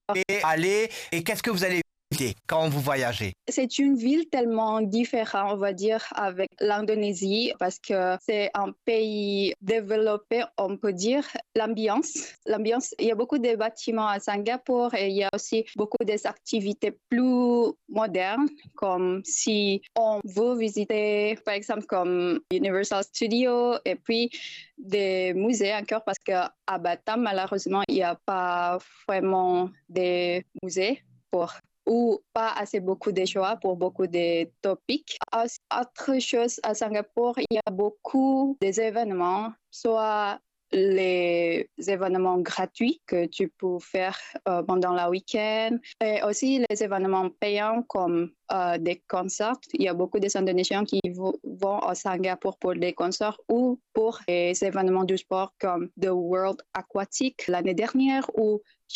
aller et qu'est-ce que vous allez visiter quand vous voyagez? C'est une ville tellement différente, on va dire, avec l'Indonésie, parce que c'est un pays développé, on peut dire. L'ambiance, il y a beaucoup de bâtiments à Singapour et il y a aussi beaucoup d'activités plus modernes, comme si on veut visiter, par exemple, comme Universal Studios et puis des musées encore, parce qu'à Batam, malheureusement, il n'y a pas vraiment de musées pour ou pas assez beaucoup de choix pour beaucoup de topics. Autre chose, à Singapour, il y a beaucoup d'événements, soit les événements gratuits que tu peux faire pendant le week-end et aussi les événements payants comme des concerts. Il y a beaucoup d'Indonésiens qui vont à Singapour pour des concerts ou pour des événements du sport comme The World Aquatic l'année dernière ou